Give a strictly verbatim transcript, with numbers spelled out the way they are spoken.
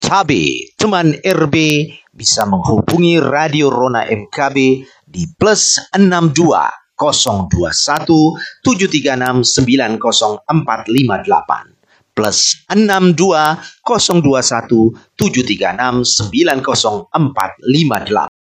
K B. Teman R B bisa menghubungi Radio Rona M K B di plus enam dua nol dua satu tujuh tiga enam sembilan nol empat lima delapan plus enam dua nol dua satu tujuh tiga enam sembilan nol empat lima delapan.